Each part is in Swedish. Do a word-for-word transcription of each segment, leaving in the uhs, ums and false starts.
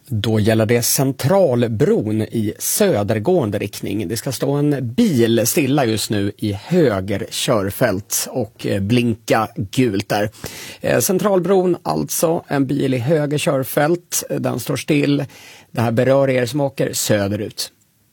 Då gäller det Centralbron i södergående riktning. Det ska stå en bil stilla just nu i höger körfält och blinka gult där. Centralbron, alltså en bil i höger körfält. Den står still. Det här berör er som åker söderut.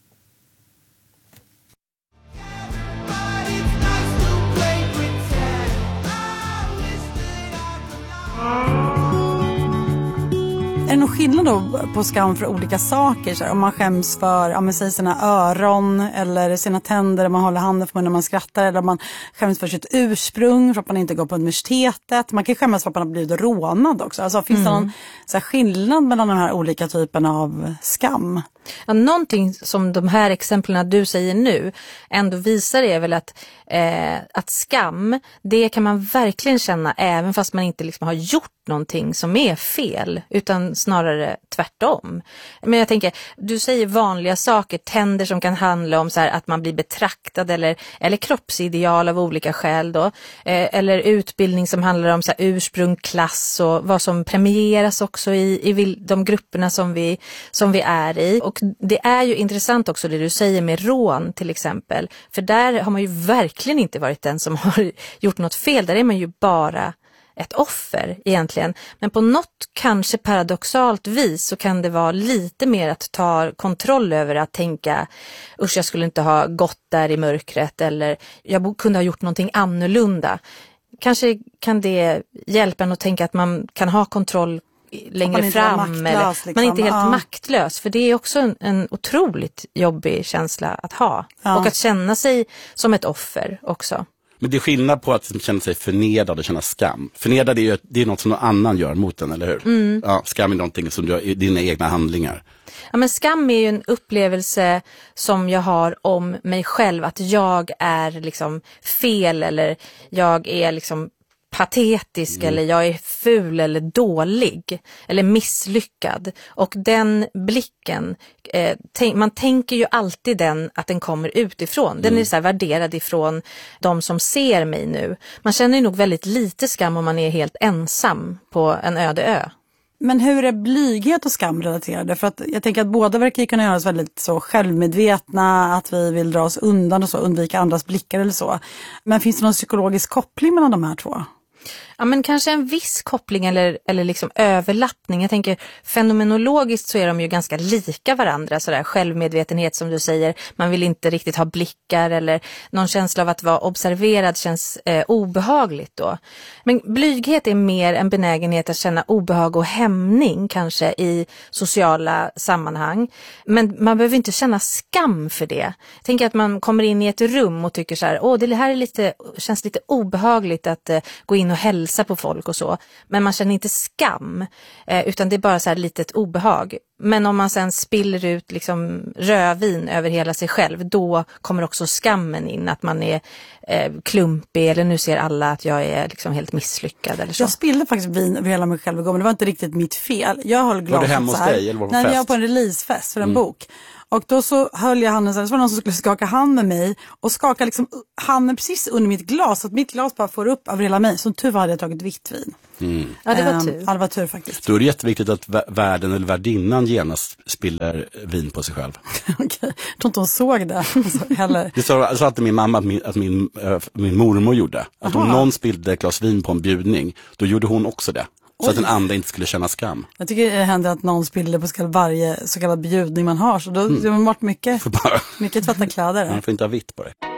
Är det någon skillnad då på skam för olika saker? Så här, om man skäms för ja, men säg sina öron eller sina tänder, om man håller handen för när man skrattar, eller om man skäms för sitt ursprung, för att man inte går på universitetet. Man kan skämmas för att man har blivit rånad också. Alltså, finns mm. det någon så här, skillnad mellan de här olika typerna av skam? Ja, någonting som de här exemplen du säger nu ändå visar är väl att, eh, att skam, det kan man verkligen känna även fast man inte liksom har gjort någonting som är fel, utan snarare tvärtom. Men jag tänker, du säger vanliga saker, tänder som kan handla om så här, att man blir betraktad eller, eller kroppsideal av olika skäl då, eh, eller utbildning som handlar om så här, ursprung, klass och vad som premieras också i, i de grupperna som vi, som vi är i. Och det är ju intressant också det du säger med rån till exempel, för där har man ju verkligen inte varit den som har gjort något fel, där är man ju bara ett offer egentligen. Men på något kanske paradoxalt vis så kan det vara lite mer att ta kontroll över att tänka, usch jag skulle inte ha gått där i mörkret, eller jag kunde ha gjort någonting annorlunda. Kanske kan det hjälpa en att tänka att man kan ha kontroll längre fram, maktlös, eller liksom. Man är inte helt ja. maktlös, för det är också en, en otroligt jobbig känsla att ha ja. och att känna sig som ett offer också. Men det är skillnad på att känna sig förnedrad och känna skam. Förnedrad är ju det är något som någon annan gör mot den, eller hur? Mm. Ja, skam är någonting som du gör i dina egna handlingar. Ja, men skam är ju en upplevelse som jag har om mig själv, att jag är liksom fel, eller jag är liksom patetisk, mm. eller jag är ful eller dålig eller misslyckad. Och den blicken, eh, tänk, man tänker ju alltid den att den kommer utifrån. Den mm. är så här värderad ifrån de som ser mig nu. Man känner ju nog väldigt lite skam om man är helt ensam på en öde ö. Men hur är blyghet och skam relaterade? För att jag tänker att båda verkar kunna göras väldigt så självmedvetna, att vi vill dra oss undan och så, undvika andras blickar eller så. Men finns det någon psykologisk koppling mellan de här två? Ja, men kanske en viss koppling eller, eller liksom överlappning. Jag tänker fenomenologiskt så är de ju ganska lika varandra. Sådär självmedvetenhet som du säger. Man vill inte riktigt ha blickar eller någon känsla av att vara observerad känns eh, obehagligt då. Men blyghet är mer en benägenhet att känna obehag och hämning kanske i sociala sammanhang. Men man behöver inte känna skam för det. Jag tänker att man kommer in i ett rum och tycker så här, åh det här är lite, känns lite obehagligt att eh, gå in och hälsa på folk och så. Men man känner inte skam, eh, utan det är bara så här litet obehag. Men om man sen spiller ut liksom rödvin över hela sig själv, då kommer också skammen in, att man är eh, klumpig, eller nu ser alla att jag är liksom helt misslyckad eller så. Jag spillde faktiskt vin över hela mig själv igår, men det var inte riktigt mitt fel. Jag höll glaset. Var det hemma hos dig eller var det på Nej, fest? jag var på en releasefest för en mm. bok. Och då så höll jag handen så här, så var det någon som skulle skaka hand med mig och skaka liksom handen precis under mitt glas, så att mitt glas bara får upp över hela mig. Som tur var hade jag tagit vitt vin. Mm. Ja, det var tur. Um, ja, det var tur faktiskt. Då är det jätteviktigt att värden eller värdinnan genast spiller vin på sig själv. Okej, jag tror inte hon såg det alltså, heller. Det sa, sa alltid min mamma att min, att min, äh, min mormor gjorde. Att Aha. om någon spillde ett glas vin på en bjudning, då gjorde hon också det. Så Oj. att den andra inte skulle känna skam. Jag tycker det händer att någon spiller på så kallad, varje så kallad bjudning man har. Så då mm. det har varit mycket, mycket tvätta kläder. Man får inte ha vitt på det.